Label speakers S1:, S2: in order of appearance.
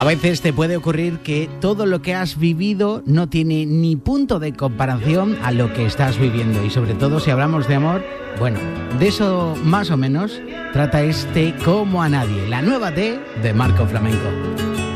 S1: A veces te puede ocurrir que todo lo que has vivido no tiene ni punto de comparación a lo que estás viviendo. Y sobre todo si hablamos de amor, bueno, de eso más o menos trata este Como a nadie, la nueva T de Marco Flamenco.